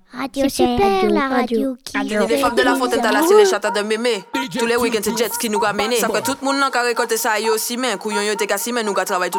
Radio super, la radio qui Les femmes de la fontaine, t'as la c'est les chatas de mémé. Tous les week-ends, c'est jet ski nous a mené. Ça fait tout le monde n'a qu'à récolter ça, yo aussi, mais couillon yo t'es cassé, mais nous qu'à travailler tout